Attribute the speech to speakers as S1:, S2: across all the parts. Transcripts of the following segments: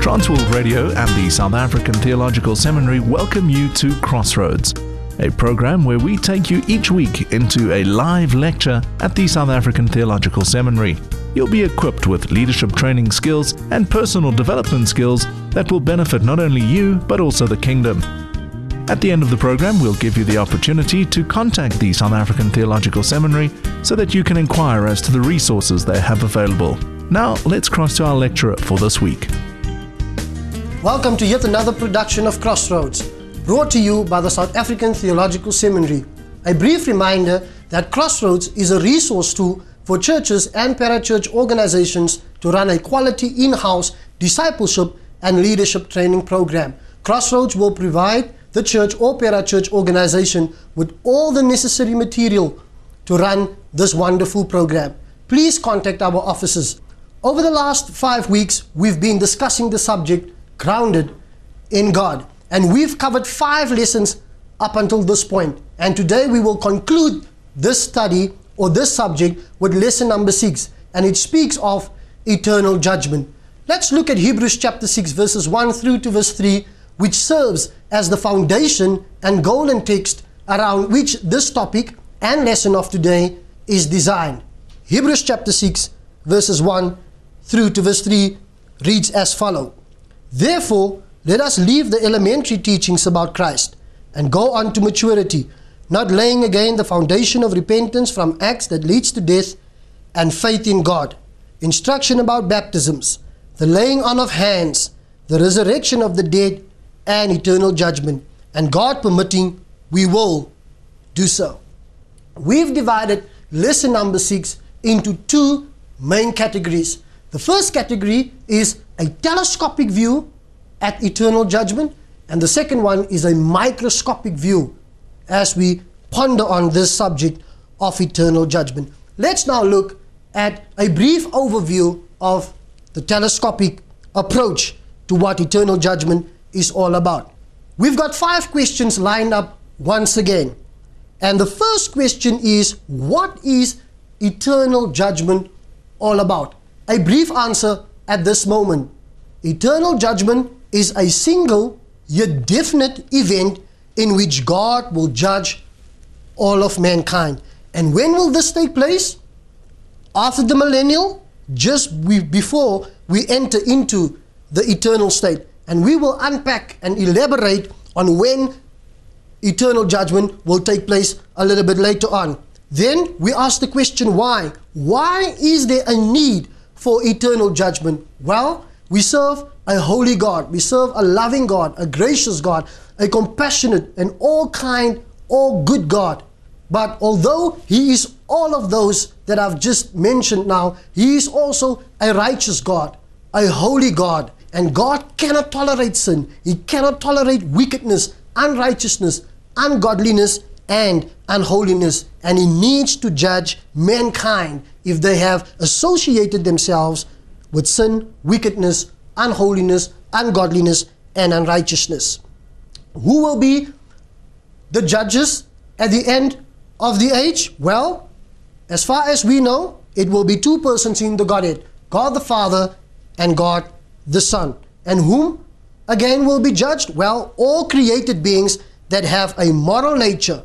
S1: Transworld Radio and the South African Theological Seminary welcome you to Crossroads, a program where we take you each week into a live lecture at the South African Theological Seminary. You'll be equipped with leadership training skills and personal development skills that will benefit not only you, but also the kingdom. At the end of the program, we'll give you the opportunity to contact the South African Theological Seminary so that you can inquire as to the resources they have available. Now, let's cross to our lecturer for this week.
S2: Welcome to yet another production of Crossroads, brought to you by the South African Theological Seminary. A brief reminder that Crossroads is a resource tool for churches and parachurch organizations to run a quality in-house discipleship and leadership training program. Crossroads will provide the church or parachurch organization with all the necessary material to run this wonderful program. Please contact our offices. Over the last 5 weeks, we've been discussing the subject grounded in God, and we've covered 5 lessons up until this point. And today we will conclude this study or this subject with lesson number 6, and it speaks of eternal judgment. Let's look at Hebrews chapter 6 verses 1 through to verse 3, which serves as the foundation and golden text around which this topic and lesson of today is designed. Hebrews chapter 6 verses 1 through to verse 3 reads as follows. Therefore, let us leave the elementary teachings about Christ and go on to maturity, not laying again the foundation of repentance from acts that leads to death and faith in God, instruction about baptisms, the laying on of hands, the resurrection of the dead, and eternal judgment. And God permitting, we will do so. We've divided lesson number 6 into 2 main categories. The first category is a telescopic view at eternal judgment, and the second one is a microscopic view as we ponder on this subject of eternal judgment. Let's now look at a brief overview of the telescopic approach to what eternal judgment is all about. We've got 5 questions lined up once again. And the first question is, what is eternal judgment all about? A brief answer at this moment. Eternal judgment is a single yet definite event in which God will judge all of mankind. And when will this take place? After the millennial, before we enter into the eternal state. And we will unpack and elaborate on when eternal judgment will take place a little bit later on. Then we ask the question, why? Why is there a need for eternal judgment? Well, we serve a holy God. We serve a loving God, a gracious God, a compassionate and all good God. But although He is all of those that I've just mentioned now, He is also a righteous God, a holy God. And God cannot tolerate sin. He cannot tolerate wickedness, unrighteousness, ungodliness, and unholiness. And He needs to judge mankind if they have associated themselves with sin, wickedness, unholiness, ungodliness, and unrighteousness. Who will be the judges at the end of the age? Well, as far as we know, it will be 2 persons in the Godhead, God the Father and God the Son. And whom again will be judged? Well, all created beings that have a moral nature,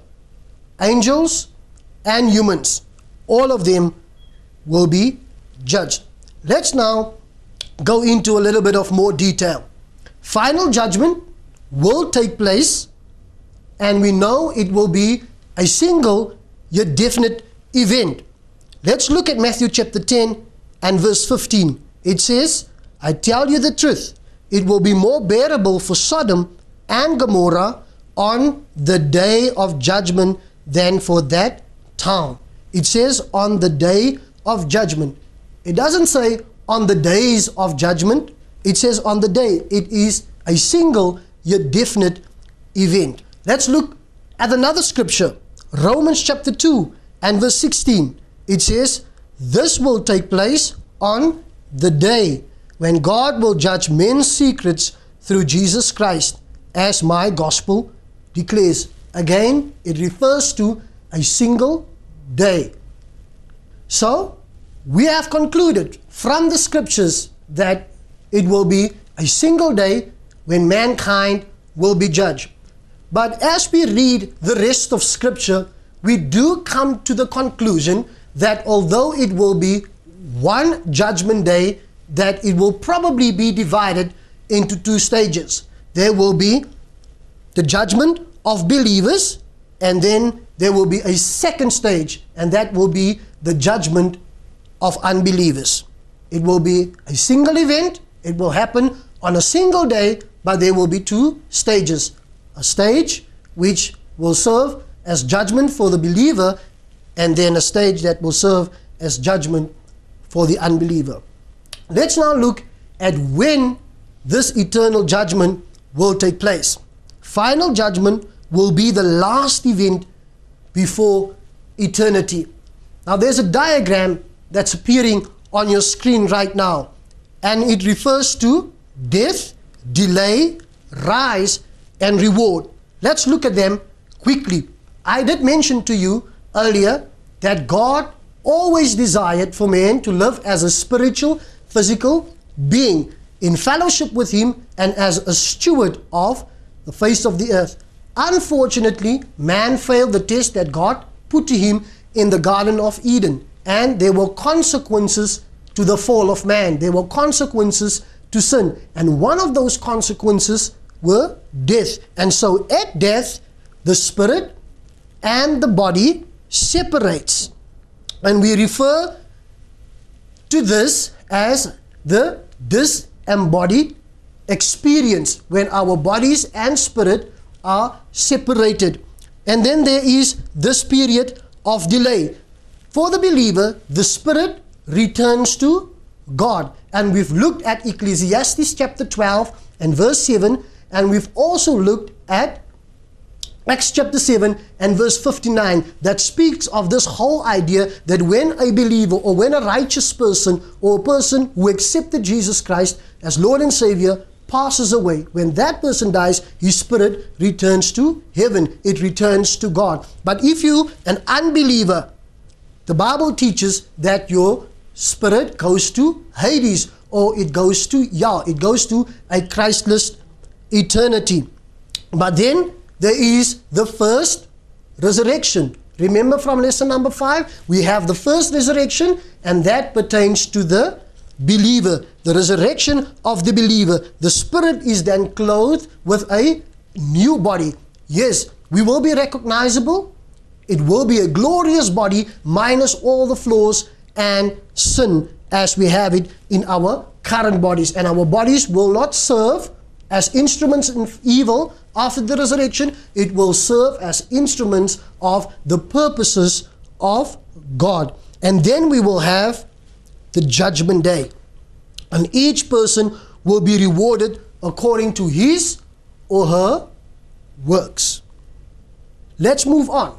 S2: angels and humans, all of them will be judged. Let's now go into a little bit of more detail. Final judgment will take place, and we know it will be a single yet definite event. Let's look at Matthew chapter 10 and verse 15. It says, I tell you the truth, it will be more bearable for Sodom and Gomorrah on the day of judgment than for that town. It says on the day of judgment. It doesn't say on the days of judgment. It says on the day. It is a single yet definite event. Let's look at another scripture. Romans chapter 2 and verse 16. It says, this will take place on the day when God will judge men's secrets through Jesus Christ, as my gospel declares. Again, it refers to a single day. So, we have concluded from the scriptures that it will be a single day when mankind will be judged. But as we read the rest of Scripture, we do come to the conclusion that although it will be one judgment day, that it will probably be divided into two stages. There will be the judgment of believers, and then there will be a second stage, and that will be the judgment of unbelievers. It will be a single event, it will happen on a single day, but there will be two stages. A stage which will serve as judgment for the believer, and then a stage that will serve as judgment for the unbeliever. Let's now look at when this eternal judgment will take place. Final judgment will be the last event before eternity. Now there's a diagram that's appearing on your screen right now, and it refers to death, delay, rise, and reward. Let's look at them quickly. I did mention to you earlier that God always desired for man to live as a spiritual, physical being in fellowship with Him and as a steward of the face of the earth. Unfortunately, man failed the test that God put to him in the Garden of Eden, and there were consequences to the fall of man. There were consequences to sin, and one of those consequences were death. And so at death, the spirit and the body separates, and we refer to this as the disembodied experience, when our bodies and spirit are separated. And then there is this period of delay. For the believer, the spirit returns to God, and we've looked at Ecclesiastes chapter 12 and verse 7, and we've also looked at Acts chapter 7 and verse 59 that speaks of this whole idea that when a believer or when a righteous person or a person who accepted Jesus Christ as Lord and Savior passes away, when that person dies, his spirit returns to heaven. It returns to God. But if you, an unbeliever, the Bible teaches that your spirit goes to Hades, or it goes to it goes to a Christless eternity. But then there is the first resurrection. Remember from lesson number 5, we have the first resurrection, and that pertains to the believer, the resurrection of the believer. The spirit is then clothed with a new body. Yes, we will be recognizable. It will be a glorious body minus all the flaws and sin as we have it in our current bodies. And our bodies will not serve as instruments of evil after the resurrection. It will serve as instruments of the purposes of God. And then we will have the judgment day, and each person will be rewarded according to his or her works. Let's move on.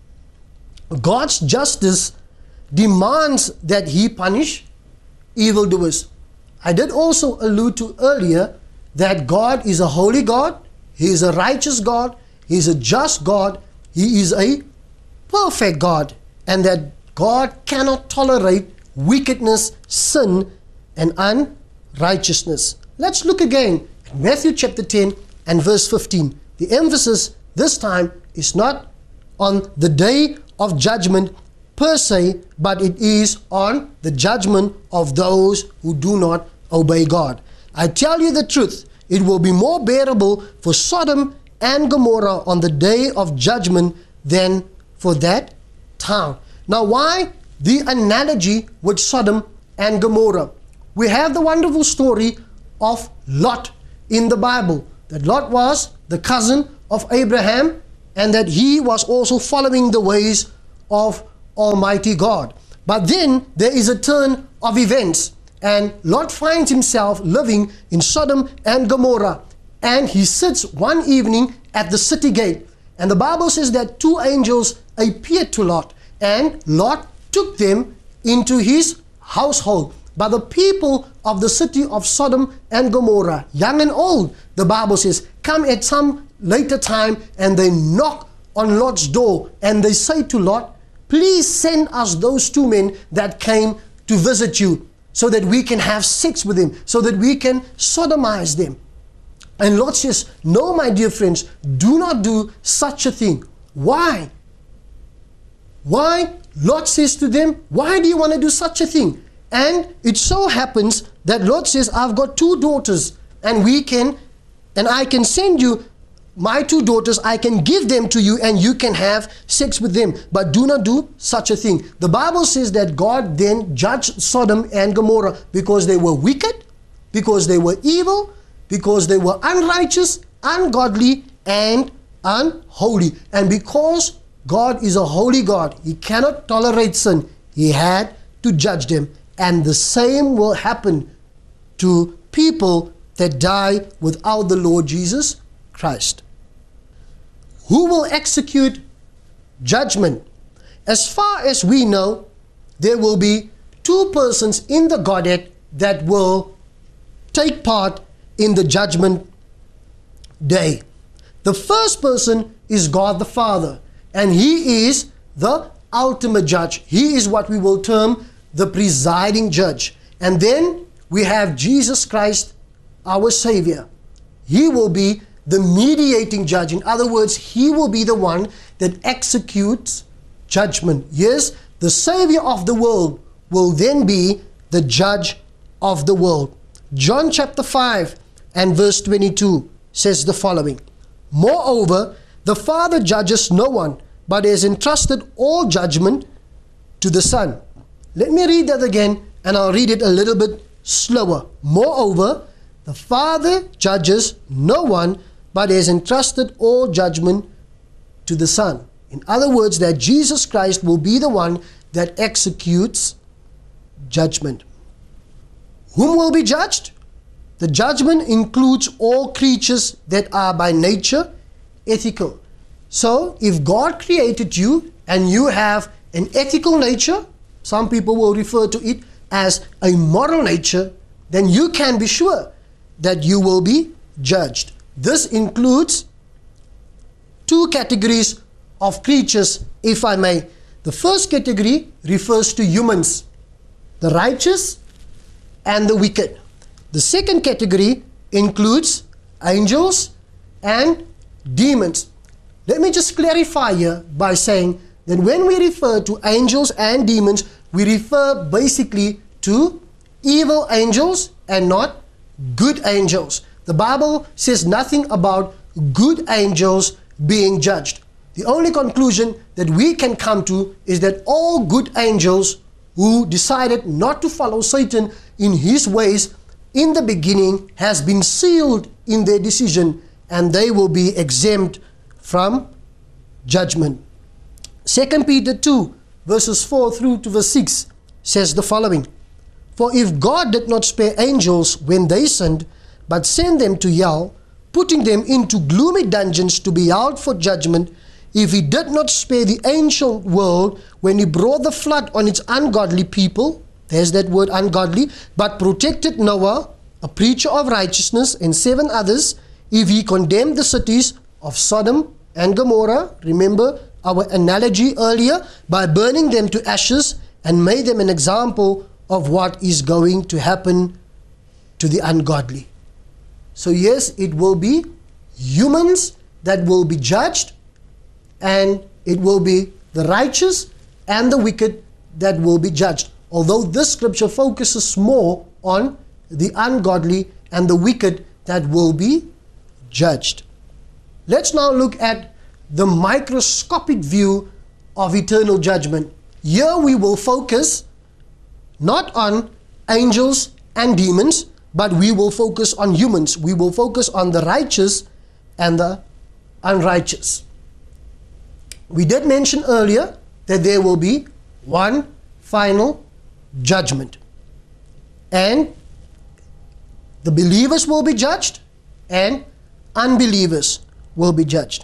S2: God's justice demands that He punish evildoers. I did also allude to earlier that God is a holy God, He is a righteous God, He is a just God, He is a perfect God, and that God cannot tolerate wickedness, sin, and unrighteousness. Let's look again at Matthew chapter 10 and verse 15. The emphasis this time is not on the day of judgment per se, but it is on the judgment of those who do not obey God. I tell you the truth, it will be more bearable for Sodom and Gomorrah on the day of judgment than for that town. Now, why the analogy with Sodom and Gomorrah? We have the wonderful story of Lot in the Bible, that Lot was the cousin of Abraham, and that he was also following the ways of Almighty God. But then there is a turn of events, and Lot finds himself living in Sodom and Gomorrah, and he sits one evening at the city gate, and the Bible says that 2 angels appeared to Lot, and Lot took them into his household. But the people of the city of Sodom and Gomorrah, young and old, the Bible says, come at some later time, and they knock on Lot's door, and they say to Lot, please send us those 2 men that came to visit you. so that we can have sex with them, so that we can sodomize them. And Lot says, no, my dear friends, do not do such a thing. Why? Why? Lot says to them, why do you want to do such a thing? And it so happens that Lot says, I've got 2 daughters, and I can send you my 2 daughters, I can give them to you, and you can have sex with them. But do not do such a thing. The Bible says that God then judged Sodom and Gomorrah because they were wicked, because they were evil, because they were unrighteous, ungodly, and unholy. And because God is a holy God, He cannot tolerate sin, He had to judge them. And the same will happen to people that die without the Lord Jesus Christ. Who will execute judgment? As far as we know, there will be 2 persons in the Godhead that will take part in the judgment day. The first person is God the Father, and He is the ultimate judge. He is what we will term the presiding judge. And then we have Jesus Christ, our Savior. He will be the mediating judge. In other words, He will be the one that executes judgment. Yes, the Savior of the world will then be the judge of the world. John chapter 5 and verse 22 says the following: Moreover, the Father judges no one, but has entrusted all judgment to the Son. Let me read that again, and I'll read it a little bit slower. Moreover, the Father judges no one, but has entrusted all judgment to the Son. In other words, that Jesus Christ will be the one that executes judgment. Whom will be judged? The judgment includes all creatures that are by nature ethical. So, if God created you and you have an ethical nature, some people will refer to it as a moral nature, then you can be sure that you will be judged. This includes 2 categories of creatures, if I may. The first category refers to humans, the righteous and the wicked. The second category includes angels and demons. Let me just clarify here by saying that when we refer to angels and demons, we refer basically to evil angels and not good angels. The Bible says nothing about good angels being judged. The only conclusion that we can come to is that all good angels who decided not to follow Satan in his ways in the beginning has been sealed in their decision, and they will be exempt from judgment. 2 Peter 2 verses 4 through to verse 6 says the following: For if God did not spare angels when they sinned, but sent them to hell, putting them into gloomy dungeons to be held for judgment, if He did not spare the ancient world when He brought the flood on its ungodly people, there's that word ungodly, but protected Noah, a preacher of righteousness, and 7 others, if He condemned the cities of Sodom and Gomorrah, remember our analogy earlier, by burning them to ashes, and made them an example of what is going to happen to the ungodly. So yes, it will be humans that will be judged, and it will be the righteous and the wicked that will be judged. Although this scripture focuses more on the ungodly and the wicked that will be judged. Let's now look at the microscopic view of eternal judgment. Here we will focus not on angels and demons, but we will focus on humans. We will focus on the righteous and the unrighteous. We did mention earlier that there will be one final judgment, and the believers will be judged and unbelievers will be judged.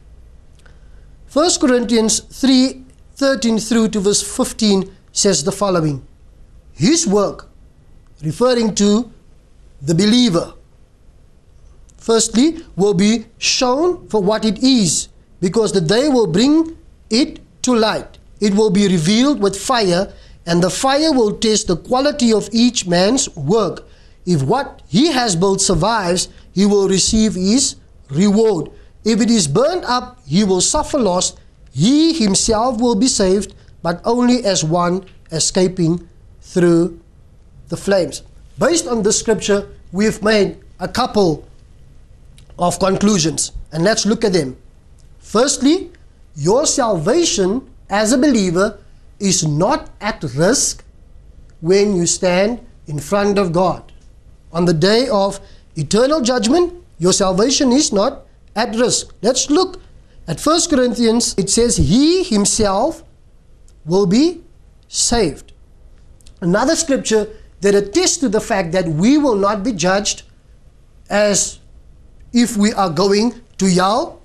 S2: 1 Corinthians 3:13 through to verse 15 says the following: His work, referring to the believer, firstly, will be shown for what it is, because the day will bring it to light. It will be revealed with fire, and the fire will test the quality of each man's work. If what he has built survives, he will receive his reward. If it is burned up, he will suffer loss. He himself will be saved, but only as one escaping through the flames. Based on this scripture, we've made a couple of conclusions, and let's look at them. Firstly, your salvation as a believer is not at risk when you stand in front of God. On the day of eternal judgment, your salvation is not at risk. Let's look at 1 Corinthians. It says, he himself will be saved. Another scripture that attests to the fact that we will not be judged as if we are going to hell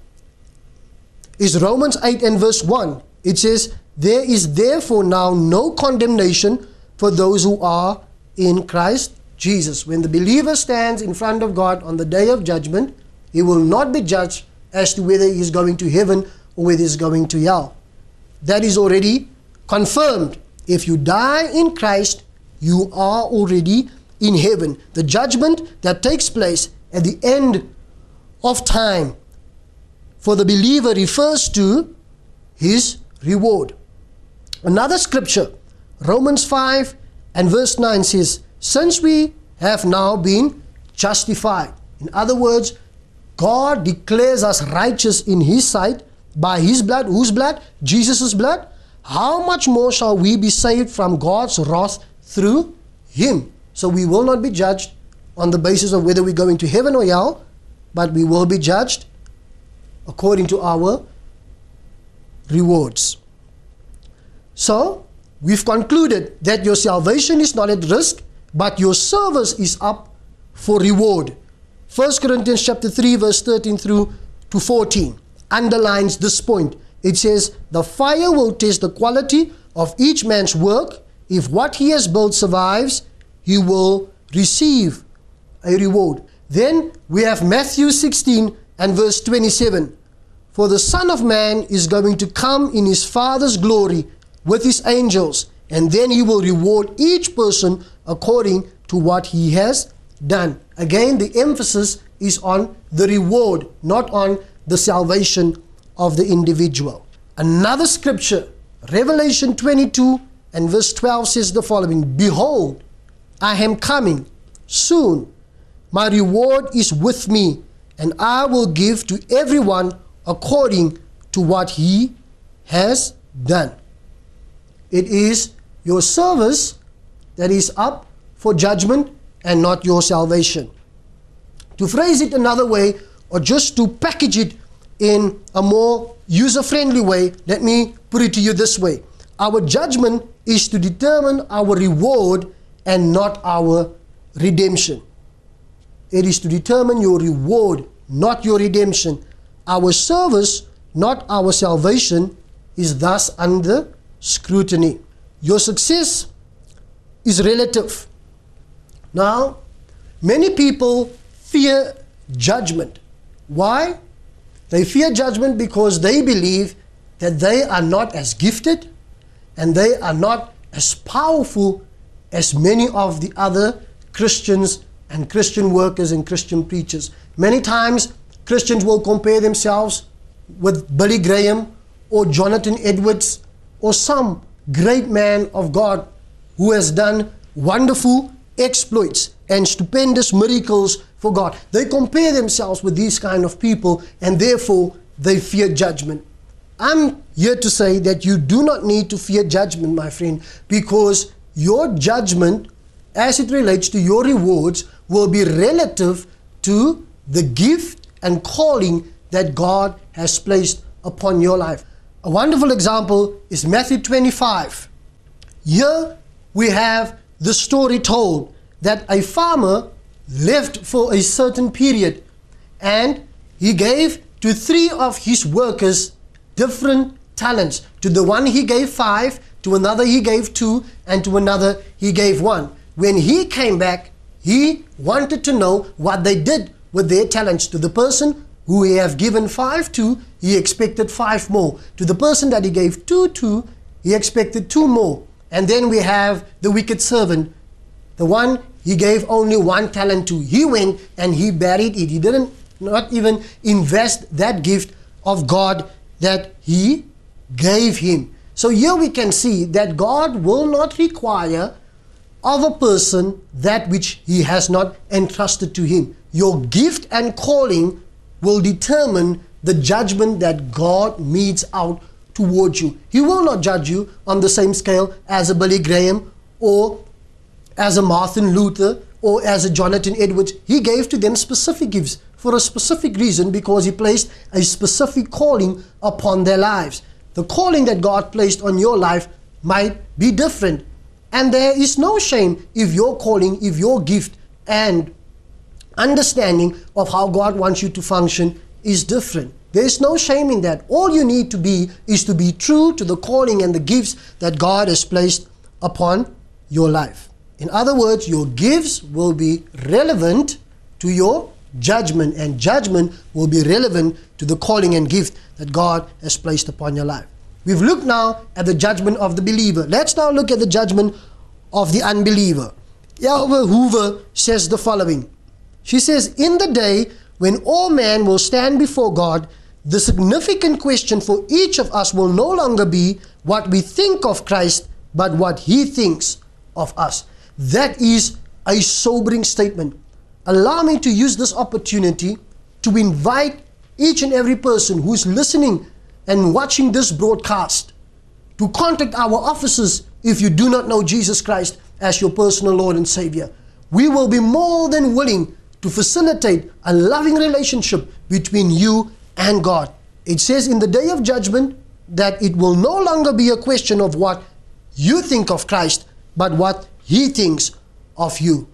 S2: is Romans 8 and verse 1. It says, there is therefore now no condemnation for those who are in Christ Jesus. When the believer stands in front of God on the day of judgment, he will not be judged as to whether he is going to heaven or whether he is going to hell. That is already confirmed. If you die in Christ, you are already in heaven. The judgment that takes place at the end of time for the believer refers to his reward. Another scripture, Romans 5 and verse 9 says, since we have now been justified. In other words, God declares us righteous in his sight by his blood. Whose blood? Jesus' blood. How much more shall we be saved from God's wrath through him? So we will not be judged on the basis of whether we're going to heaven or hell, but we will be judged according to our rewards. So, we've concluded that your salvation is not at risk, but your service is up for reward. 1 Corinthians chapter 3 verse 13 through to 14 underlines this point. It says, the fire will test the quality of each man's work. If what he has built survives, he will receive a reward. Then we have Matthew 16 and verse 27. For the Son of Man is going to come in his Father's glory with his angels, and then he will reward each person according to what he has done. Again, the emphasis is on the reward, not on the salvation of the individual. Another scripture, Revelation 22 and verse 12 says the following, behold, I am coming soon. My reward is with me, and I will give to everyone according to what he has done. It is your service that is up for judgment and not your salvation. To phrase it another way, or just to package it in a more user-friendly way, let me put it to you this way. Our judgment is to determine our reward and not our redemption. It is to determine your reward, not your redemption. Our service, not our salvation, is thus under scrutiny. Your success is relative. Now, many people fear judgment. Why? They fear judgment because they believe that they are not as gifted and they are not as powerful as many of the other Christians and Christian workers and Christian preachers. Many times, Christians will compare themselves with Billy Graham or Jonathan Edwards or some great man of God who has done wonderful exploits and stupendous miracles for God. They compare themselves with these kind of people, and therefore they fear judgment. I'm here to say that you do not need to fear judgment, my friend, because your judgment, as it relates to your rewards, will be relative to the gift and calling that God has placed upon your life. A wonderful example is Matthew 25. Here we have the story told that a farmer left for a certain period, and he gave to 3 of his workers different talents. To the one he gave 5, to another he gave 2, and to another he gave 1. When he came back, he wanted to know what they did with their talents. To the person who he have given 5 to, he expected 5 more. To the person that he gave 2 to, he expected 2 more. And then we have the wicked servant, the one he gave only 1 talent to. He went and he buried it. He didn't not even invest that gift of God that he gave him. So here we can see that God will not require of a person that which he has not entrusted to him. Your gift and calling will determine the judgment that God metes out towards you. He will not judge you on the same scale as a Billy Graham or as a Martin Luther or as a Jonathan Edwards. He gave to them specific gifts for a specific reason, because he placed a specific calling upon their lives. The calling that God placed on your life might be different. And there is no shame if your calling, if your gift and understanding of how God wants you to function is different. There is no shame in that. All you need to be is to be true to the calling and the gifts that God has placed upon your life. In other words, your gifts will be relevant to your judgment, and judgment will be relevant to the calling and gift that God has placed upon your life. We've looked now at the judgment of the believer. Let's now look at the judgment of the unbeliever. Elva Hoover says the following. She says, in the day when all men will stand before God, the significant question for each of us will no longer be what we think of Christ, but what he thinks of us. That is a sobering statement. Allow me to use this opportunity to invite each and every person who's listening and watching this broadcast to contact our offices if you do not know Jesus Christ as your personal Lord and Savior. We will be more than willing to facilitate a loving relationship between you and God. It says in the day of judgment that it will no longer be a question of what you think of Christ, but what he thinks of you.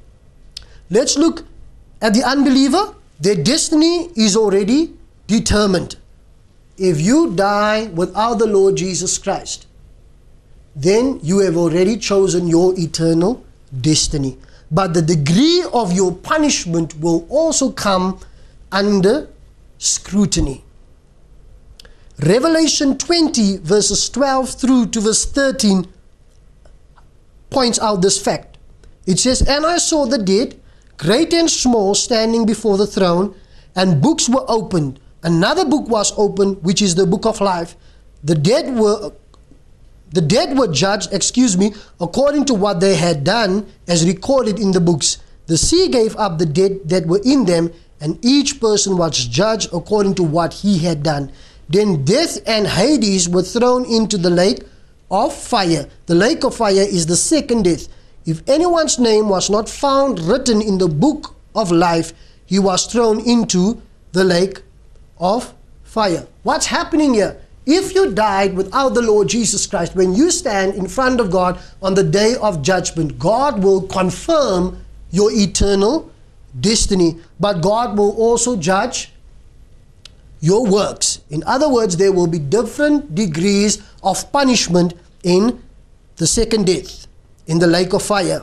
S2: Let's look at the unbeliever. Their destiny is already determined. If you die without the Lord Jesus Christ, then you have already chosen your eternal destiny. But the degree of your punishment will also come under scrutiny. Revelation 20 verses 12 through to verse 13 points out this fact. It says, and I saw the dead, great and small, standing before the throne, and books were opened. Another book was opened, which is the book of life. The dead were judged, according to what they had done, as recorded in the books. The sea gave up the dead that were in them, and each person was judged according to what he had done. Then death and Hades were thrown into the lake of fire. The lake of fire is the second death. If anyone's name was not found written in the book of life, he was thrown into the lake of fire. What's happening here? If you died without the Lord Jesus Christ, when you stand in front of God on the day of judgment, God will confirm your eternal destiny, but God will also judge your works. In other words, there will be different degrees of punishment in the second death, in the lake of fire.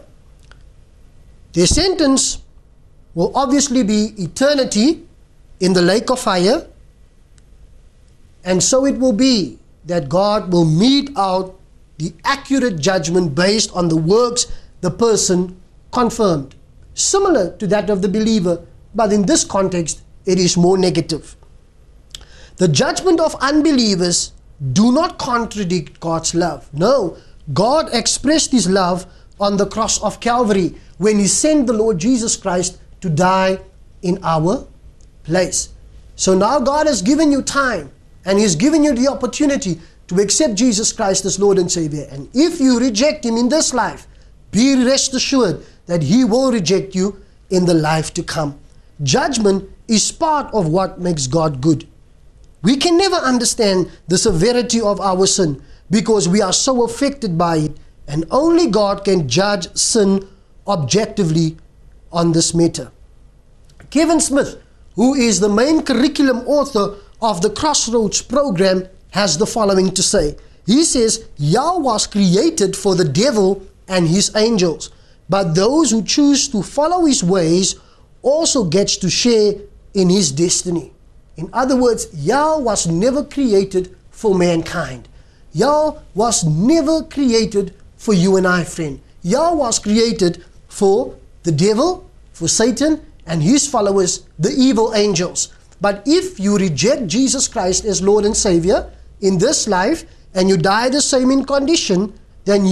S2: Their sentence will obviously be eternity in the lake of fire, and so it will be that God will mete out the accurate judgment based on the works the person confirmed. Similar to that of the believer, but in this context, it is more negative. The judgment of unbelievers do not contradict God's love. No, God expressed his love on the cross of Calvary when he sent the Lord Jesus Christ to die in our place. So now God has given you time, and he has given you the opportunity to accept Jesus Christ as Lord and Savior. And if you reject him in this life, be rest assured that he will reject you in the life to come. Judgment is part of what makes God good. We can never understand the severity of our sin because we are so affected by it, and only God can judge sin objectively on this matter. Kevin Smith, who is the main curriculum author of the Crossroads program, has the following to say. He says, Yah was created for the devil and his angels, but those who choose to follow his ways also gets to share in his destiny. In other words, Yah was never created for mankind. Yah was never created for you and I, friend. Hell was created for the devil, for Satan, and his followers, the evil angels. But if you reject Jesus Christ as Lord and Savior in this life, and you die the same in condition,